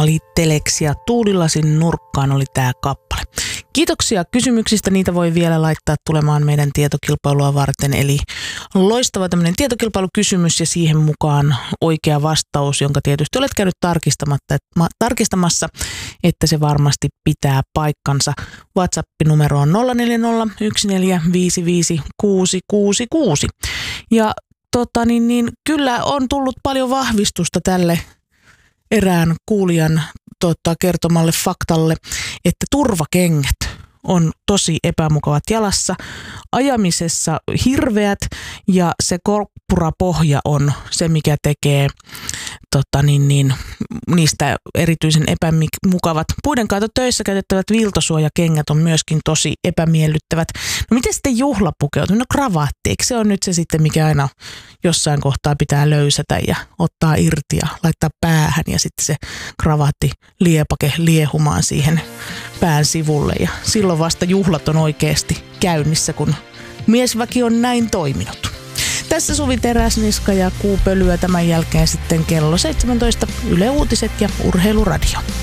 Maali Telexia Tuulilasin nurkkaan oli tää kappale. Kiitoksia kysymyksistä, niitä voi vielä laittaa tulemaan meidän tietokilpailua varten, eli loistava tämmöinen tietokilpailukysymys ja siihen mukaan oikea vastaus, jonka tietysti olet käynyt tarkistamassa, että se varmasti pitää paikkansa. WhatsApp-numero on 0401455666 ja kyllä on tullut paljon vahvistusta tälle erään kuulijan kertomalle faktalle, että turvakengät on tosi epämukavat jalassa, ajamisessa hirveät ja se korppurapohja on se, mikä tekee niistä erityisen epämukavat. Puidenkaatotöissä käytettävät viiltosuojakengät on myöskin tosi epämiellyttävät. No miten sitten juhlapukeutuminen? No kravaatti, eikö se on nyt se sitten, mikä aina jossain kohtaa pitää löysätä ja ottaa irti ja laittaa päähän ja sitten se kravaatti liepake liehumaan siihen pään sivulle ja silloin vasta juhlat on oikeasti käynnissä, kun miesväki on näin toiminut. Tässä Suvi Teräsniska ja Kuupölyä, tämän jälkeen sitten kello 17 Yle Uutiset ja Urheiluradio.